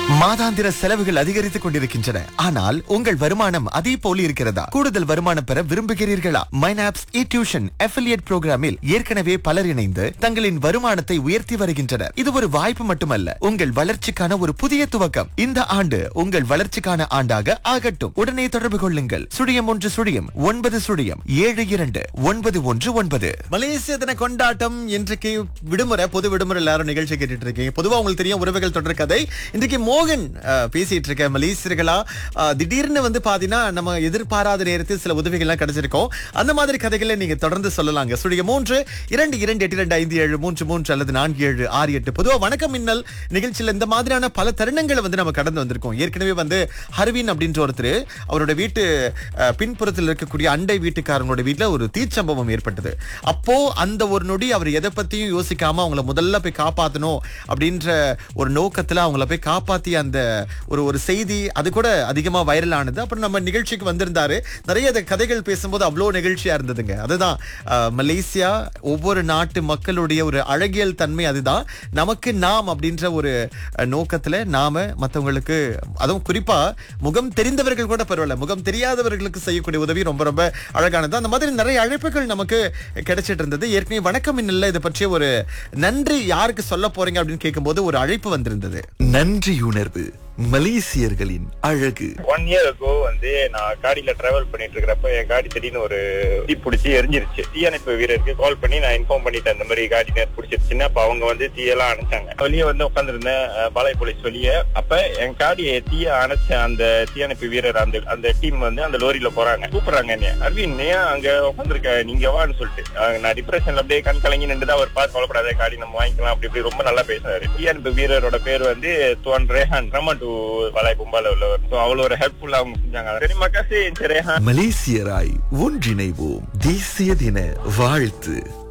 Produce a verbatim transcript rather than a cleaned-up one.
மாதாந்திர செலவுகள் அதிகரித்துக் கொண்டிருக்கின்றன. ஆனால் உங்கள் வருமானம் அதே போல இருக்கிறதா? கூடுதல் வருமானம் பெற விரும்புகிறீர்களா? மைனாப்ஸ் இ டியூஷன் அஃபிலியேட் புரோகிராமில் ஏற்கனவே பலர் இணைந்து தங்களின் வருமானத்தை உயர்த்தி வருகின்றனர். இது ஒரு வாய்ப்பு மட்டுமல்ல, உங்கள் வளர்ச்சிக்கான ஒரு புதிய துவக்கம். இந்த ஆண்டு உங்கள் வளர்ச்சிக்கான ஆண்டாக ஆகட்டும். உடனே தொடர்பு கொள்ளுங்கள். சுழியம் ஒன்று சுழியம் ஒன்பது சுழியம் ஏழு இரண்டு ஒன்பது ஒன்று ஒன்பது. மலேசிய தின கொண்டாட்டம் இன்றைக்கு விடுமுறை, பொது விடுமுறை. எல்லாரும் நிகழ்ச்சி கேட்டுட்டு இருக்கீங்க. பொதுவா உங்களுக்கு தெரியும் உறவுகள் தொடர் கதை. இன்றைக்கு மோகன் பேசிட்டு இருக்க மலேசியர்களா திடீர்னு வந்து பாத்தீங்கன்னா நம்ம எதிர்பாராத நேரத்தில் சில உதவிகள்லாம் கிடைச்சிருக்கோம். அந்த மாதிரி கதைகளை நீங்க தொடர்ந்து சொல்லலாங்க. சுழிய மூன்று இரண்டு இரண்டு எட்டு இரண்டு ஐந்து ஏழு மூன்று மூன்று அல்லது நான்கு ஏழு ஆறு எட்டு. பொதுவா வணக்கம் மின்னல் நிகழ்ச்சியில இந்த மாதிரியான பல தருணங்களை வந்து நம்ம கடந்து வந்திருக்கோம். ஏற்கனவே வந்து ஹர்வின் அப்படின்ற ஒருத்தர் அவரோட வீட்டு பின்புறத்தில் இருக்கக்கூடிய அண்டை வீட்டுக்காரங்களோட வீட்டுல ஒரு தீச்சம்பவம் ஏற்பட்டது. அப்போ அந்த ஒரு நொடி அவர் எதை பத்தியும் யோசிக்காம அவங்கள முதல்ல போய் காப்பாற்றணும் அப்படின்ற ஒரு நோக்கத்துல அவங்கள போய் காப்பாத்தி அந்த ஒரு ஒரு செய்தி அது கூட அதிகமா வைரல் ஆனது. அப்புறம் நம்ம நிகழ்ச்சிக்கு வந்திருந்தாரு. நிறைய கதைகள் பேசும்போது அவ்வளோ நிகழ்ச்சியா இருந்ததுங்க. அதுதான் மலேசியா, ஒவ்வொரு நாட்டு மக்களுடைய ஒரு அழகியல் தன்மை. அதுதான் நமக்கு நாம் அப்படின்ற ஒரு நோக்கத்துல நாம மற்றவங்களுக்கு, அதுவும் குறிப்பா முகம் தெரிந்தவர்கள் கூட பரவாயில்ல, முகம் தெரியாதவர்களுக்கு செய்யக்கூடிய உதவி ரொம்ப ரொம்ப அழகானது. அந்த மாதிரி நிறைய அழைப்புகள் நமக்கு கிடைச்சிட்டு இருந்தது. ஏற்கனவே வணக்கம் இல்லை இதை பற்றிய ஒரு நன்றி யாருக்கு சொல்ல போறீங்க அப்படின்னு கேட்கும்போது ஒரு அழைப்பு வந்திருந்தது. நன்றி உணர்வு மலேசியர்களின் அழகு. ஒன் இயர் அகோ வந்து நான் காடியில டிராவல் பண்ணிட்டு இருக்கிறப்ப என் காடி திடீர்னு ஒரு தீ பிடிச்சி எரிஞ்சிருச்சு. தீயணைப்பு வீரருக்கு கால் பண்ணி நான் இன்ஃபார்ம் பண்ணிட்டேன், இந்த மாதிரி காடி நேர் பிடிச்சிருச்சுன்னு. அப்ப அவங்க வந்து தீயெல்லாம் அணைச்சாங்க. வெளியே வந்து உட்காந்துருந்தேன் பாலை போலீஸ் வெளியே. அப்ப என் காடியை தீய அணைச்ச அந்த தீயணைப்பு வீரர் அந்த அந்த டீம் வந்து அந்த லோரியில போறாங்க. கூப்பிடுறாங்க என்ன, அரவிந்த் ஏன் அங்க உட்காந்துருக்க, நீங்க வான்னு சொல்லிட்டு. நான் டிப்ரெஷன்ல அப்படியே கண் கலங்கி நின்று அவர் பார்த்து கவலைப்படாத, காடி நம்ம வாங்கிக்கலாம் அப்படி இப்படி ரொம்ப நல்லா பேசினாரு. தீயணைப்பு வீரரோட பேர் வந்து துவான் ரேஹான் ரமன் மலேசியராய் ஒன்றிணைவோம். தேசிய தின வாழ்த்து.